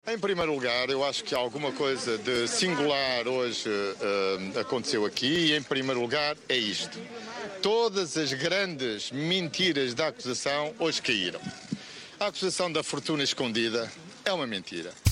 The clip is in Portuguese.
Em primeiro lugar, eu acho que alguma coisa de singular hoje aconteceu aqui e, em primeiro lugar, é isto. Todas as grandes mentiras da acusação hoje caíram. A acusação da fortuna escondida é uma mentira.